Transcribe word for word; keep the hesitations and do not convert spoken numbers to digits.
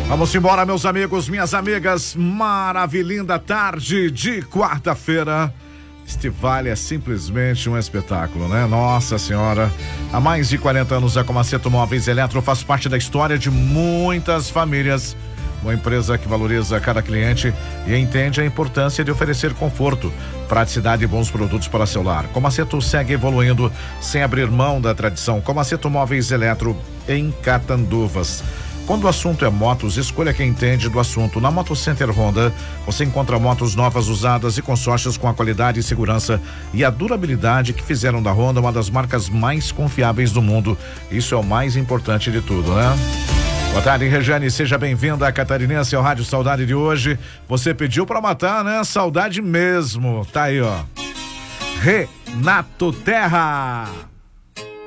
Vamos embora, meus amigos, minhas amigas. Maravilhinda tarde de quarta-feira. Este vale é simplesmente um espetáculo, né? Nossa Senhora. Há mais de quarenta anos, a Comaceto Móveis Eletro faz parte da história de muitas famílias. Uma empresa que valoriza cada cliente e entende a importância de oferecer conforto, praticidade e bons produtos para seu lar. Comaceto segue evoluindo sem abrir mão da tradição. Comaceto Móveis Eletro em Catanduvas. Quando o assunto é motos, escolha quem entende do assunto. Na Moto Center Honda, você encontra motos novas, usadas e consórcios com a qualidade e segurança e a durabilidade que fizeram da Honda uma das marcas mais confiáveis do mundo. Isso é o mais importante de tudo, né? Boa tarde, Rejane, seja bem-vinda à Catarinense, ao Rádio Saudade de hoje. Você pediu pra matar, né? Saudade mesmo. Tá aí, ó. Renato Terra.